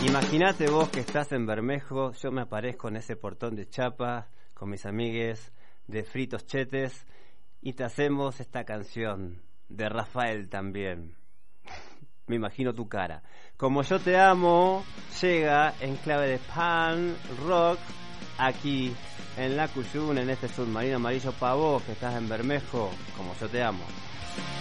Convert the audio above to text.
Imagínate vos que estás en Bermejo, yo me aparezco en ese portón de chapa con mis amigues de Fritos Chetes y te hacemos esta canción de Rafael también. Me imagino tu cara. Como yo te amo, llega en clave de pan, rock, aquí en la Cuyún, en este submarino amarillo para vos que estás en Bermejo, como yo te amo.